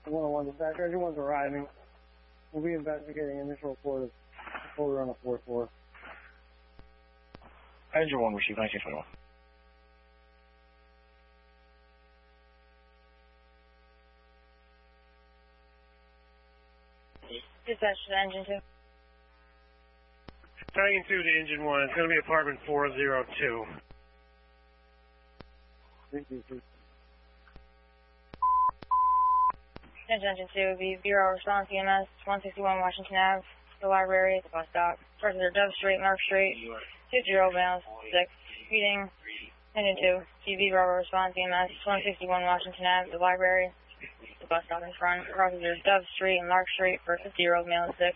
101, dispatch, engine 1's arriving. We'll be investigating initial report of disorder on the 4th floor. Engine 1, receive 1921. Dispatch to engine 2. Tagging through to engine 1, it's going to be apartment 402. Engine 2 would be Bureau Response EMS, 161 Washington Ave, the library, the bus stop. Persons are Dove Street, Murph Street, 50-year-old males, 6, speeding. Engine 2, TV Bureau Response EMS, 161 Washington Ave, the library, the bus stop in front. Persons are Dove Street and Lark Street for 50-year-old male, 6.